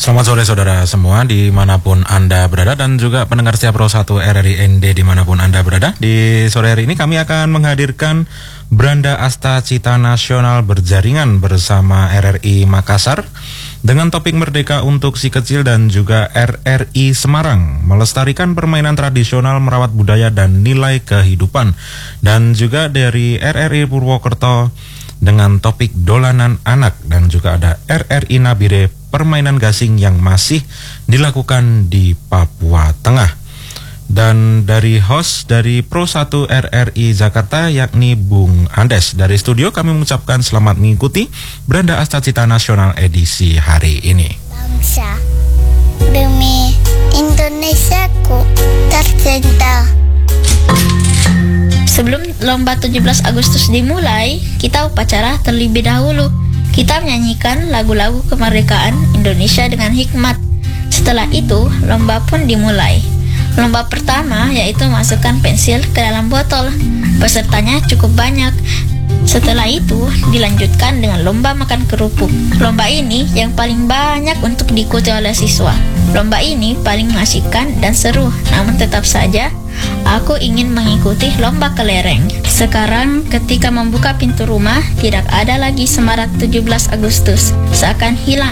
Selamat sore saudara semua dimanapun Anda berada dan juga pendengar setiap Pro 1 RRI ND dimanapun Anda berada. Di sore hari ini kami akan menghadirkan Branda Asta Cita Nasional berjaringan bersama RRI Makassar dengan topik Merdeka untuk si kecil dan juga RRI Semarang melestarikan permainan tradisional, merawat budaya dan nilai kehidupan, dan juga dari RRI Purwokerto dengan topik dolanan anak, dan juga ada RRI Nabire permainan gasing yang masih dilakukan di Papua Tengah. Dan dari host dari Pro 1 RRI Jakarta yakni Bung Andes, dari studio kami mengucapkan selamat mengikuti Branda Asta Cita Nasional edisi hari ini. Bangsa demi Indonesiaku tercinta. Sebelum lomba 17 Agustus dimulai, kita upacara terlebih dahulu. Kita menyanyikan lagu-lagu kemerdekaan Indonesia dengan hikmat. Setelah itu, lomba pun dimulai. Lomba pertama yaitu masukkan pensil ke dalam botol. Pesertanya cukup banyak. Setelah itu, dilanjutkan dengan lomba makan kerupuk. Lomba ini yang paling banyak untuk diikuti oleh siswa. Lomba ini paling mengasihkan dan seru, namun tetap saja aku ingin mengikuti lomba kelereng. Sekarang ketika membuka pintu rumah, tidak ada lagi semarak 17 Agustus. Seakan hilang